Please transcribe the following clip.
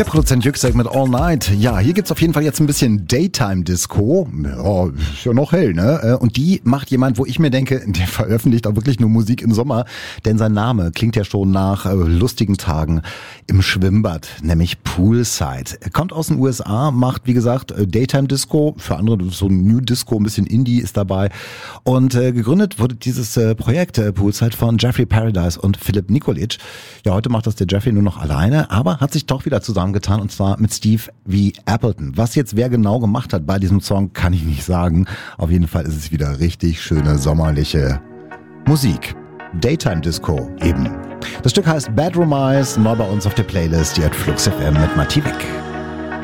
Der Produzent Yüksek mit All Night. Ja, hier gibt's auf jeden Fall jetzt ein bisschen Daytime-Disco. Ja, ist ja noch hell, ne? Und die macht jemand, wo ich mir denke, der veröffentlicht auch wirklich nur Musik im Sommer. Denn sein Name klingt ja schon nach lustigen Tagen im Schwimmbad, nämlich Poolside. Er kommt aus den USA, macht, wie gesagt, Daytime-Disco. Für andere so ein New Disco, ein bisschen Indie ist dabei. Und gegründet wurde dieses Projekt Poolside von Jeffrey Paradise und Philipp Nikolic. Ja, heute macht das der Jeffrey nur noch alleine, aber hat sich doch wieder zusammengetan, und zwar mit Steve V. Appleton. Was jetzt wer genau gemacht hat bei diesem Song, kann ich nicht sagen. Auf jeden Fall ist es wieder richtig schöne sommerliche Musik. Daytime Disco eben. Das Stück heißt Bedroom Eyes, neu bei uns auf der Playlist, die hat Flux FM mit Marti Beck.